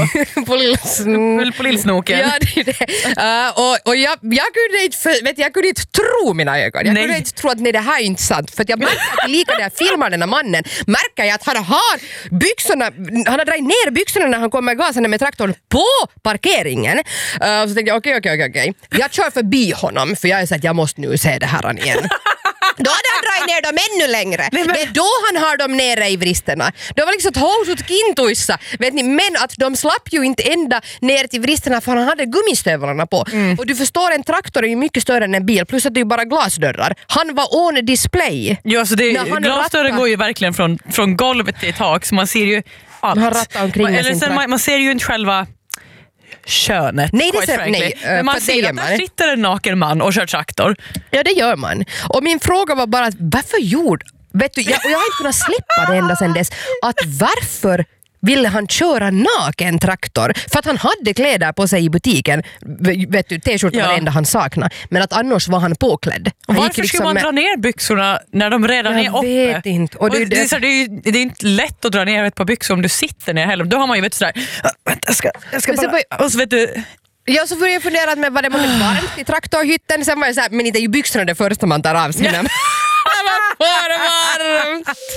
På lillsnoken. Ja, det är det. Och jag kunde inte tro mina ögon. Jag kunde inte tro att det här är inte sant. För att jag märker att lika där filmar den här mannen, märker jag att han har dragit ner byxorna när han kommer gasande med traktorn på parkeringen. Så tänkte jag okej. Jag kör förbi honom för jag är så att jag måste nu se det här igen. Då hade han dragit ner dem ännu längre. Det är då han har dem nere i vristerna. Det var liksom ett housut kintuissa. Vet ni? Men att de slapp ju inte ända ner till vristerna för han hade gummistövlarna på. Och du förstår, en traktor är ju mycket större än en bil. Plus att det är bara glasdörrar. Han var on display. Ja, så glasdörren går ju verkligen från golvet till tak. Så man ser ju allt. Han rattar omkring med sin traktor. Man ser ju inte själva könet. Nej, men man ser att där sitter en naken man och kör traktor. Ja, det gör man. Och min fråga var bara, varför gjorde... Vet du, jag har inte kunnat släppa det ända sedan dess. Att varför ville han köra naken traktor? För att han hade kläder på sig i butiken. Vet du, t-skjortan var det enda han saknade. Men att annars var han påklädd. Och varför skulle man dra ner byxorna när de redan är uppe? Jag vet inte. Och det är inte lätt att dra ner ett par byxor om du sitter ner heller. Då har man ju vet sådär, jag ska bara... Och så vet du... Ja, så får jag fundera med vad det var varmt i traktorhytten. Sen var jag såhär, men inte är ju byxorna det första man tar av sig. Det var för varmt.